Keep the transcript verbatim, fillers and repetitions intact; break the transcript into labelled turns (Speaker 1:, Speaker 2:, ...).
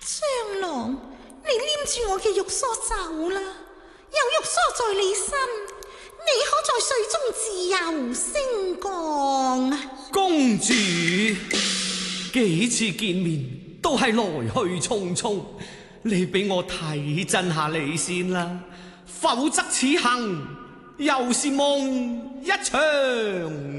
Speaker 1: 張郎，你黏住我嘅玉梳走啦，有玉梳在你身，你可在水中自由升降。
Speaker 2: 公主，幾次見面都係來去匆匆，你俾我睇真下你先啦，否則此行又是夢一場。